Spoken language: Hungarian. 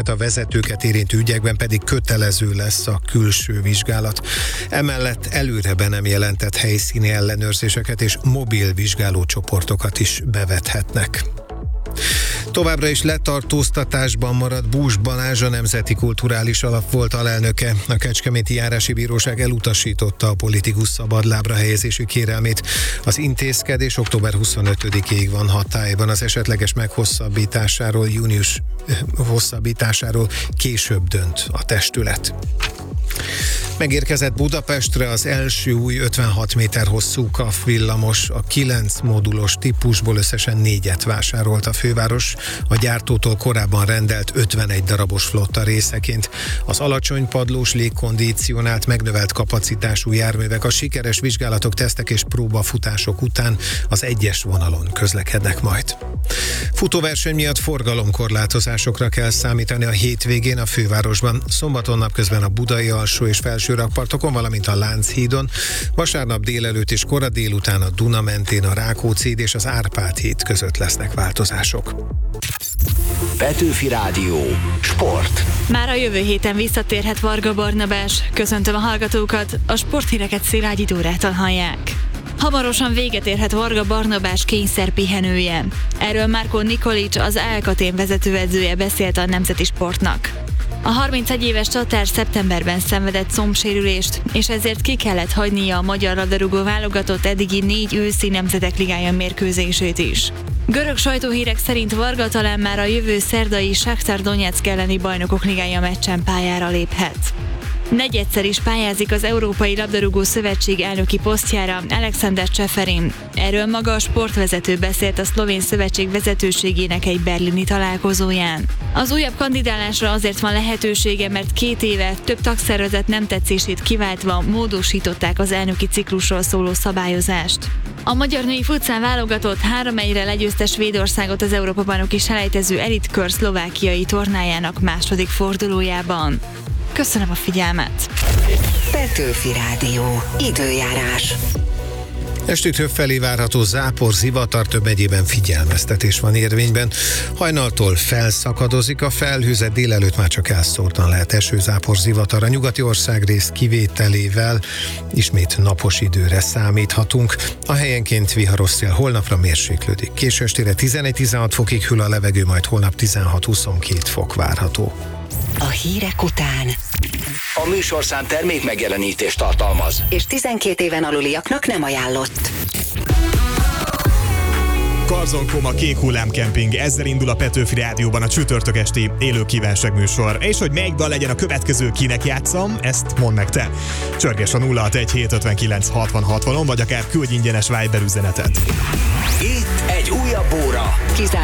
személyeket, a vezetőket érintő ügyekben pedig kötelező lesz a külső vizsgálat. Emellett előre be nem jelentett helyszíni ellenőrzéseket és mobil vizsgálócsoportokat is bevethetnek. Továbbra is letartóztatásban marad Bús Balázs, a Nemzeti Kulturális Alap volt alelnöke. A Kecskeméti Járási Bíróság elutasította a politikus szabadlábra helyezési kérelmét. Az intézkedés október 25-ig van hatályban, az esetleges meghosszabbításáról, június hosszabbításáról később dönt a testület. Megérkezett Budapestre az első új 56 méter hosszú KAF villamos, a 9 modulos típusból összesen 4-et vásárolt a főváros, a gyártótól korábban rendelt 51 darabos flotta részeként. Az alacsony padlós, légkondicionált, megnövelt kapacitású járművek a sikeres vizsgálatok, tesztek és próbafutások után az egyes vonalon közlekednek majd. Futóverseny miatt forgalomkorlátozásokra kell számítani a hétvégén a fővárosban. Szombaton napközben a budai alsó és felső rakpartokon, valamint a Lánchídon, vasárnap délelőtt és kora délután a Duna mentén, a Rákóczi híd és az Árpád híd között lesznek változások. Petőfi Rádió. Sport. Már a jövő héten visszatérhet Varga Barnabás. Köszöntöm a hallgatókat, a sporthíreket Szilágyi Dórától hallják. Hamarosan véget érhet Varga Barnabás kényszerpihenője. Erről Márko Nikolic, az Alkatén vezetőedzője beszélt a Nemzeti Sportnak. A 31 éves csatár szeptemberben szenvedett combsérülést, és ezért ki kellett hagynia a magyar labdarúgó válogatott eddigi 4 őszi Nemzetek Ligája mérkőzését is. Görög sajtóhírek szerint Varga talán már a jövő szerdai Shakhtar Donetsk elleni Bajnokok Ligája meccsen pályára léphet. Negyedszer is pályázik az Európai Labdarúgó Szövetség elnöki posztjára Alexander Cseferin. Erről maga a sportvezető beszélt a szlovén szövetség vezetőségének egy berlini találkozóján. Az újabb kandidálásra azért van lehetősége, mert 2 éve több tagszervezet nem tetszését kiváltva módosították az elnöki ciklusról szóló szabályozást. A magyar női futszál válogatott 3-1-re legyőzte Svédországot az Európa-bajnoki selejtező elitkör szlovákiai tornájának második fordulójában. Köszönöm a figyelmet! Petőfi Rádió. Időjárás. Estük felé várható zápor, zivatar, több egyében figyelmeztetés van érvényben. Hajnaltól felszakadozik a felhőzet, délelőtt már csak elszórtan lehet eső, zápor, zivatar. A nyugati országrész kivételével ismét napos időre számíthatunk. A helyenként viharos szél, holnapra mérséklődik. Késő estére 11-16 fokig hűl a levegő, majd holnap 16-22 fok várható. A hírek után A műsorszám termék megjelenítést tartalmaz, és 12 éven aluliaknak nem ajánlott. Karzonkoma Kék Hullám Kemping. Ezzel indul a Petőfi Rádióban a csütörtök esti élő kívánság műsor. És hogy melyik dal legyen a következő, kinek játszam, ezt mondd meg te. Csörges a 061 759 60 60-on, vagy akár küldj ingyenes Viber üzenetet. itt egy újabb óra. Kizárólag